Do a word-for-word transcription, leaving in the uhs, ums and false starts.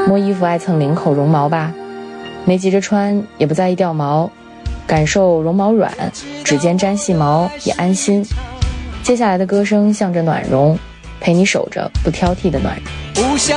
摸衣服爱蹭领口绒毛吧，没急着穿，也不在意掉毛，感受绒毛软，指尖沾细毛也安心。接下来的歌声向着暖融，陪你守着不挑剔的暖人。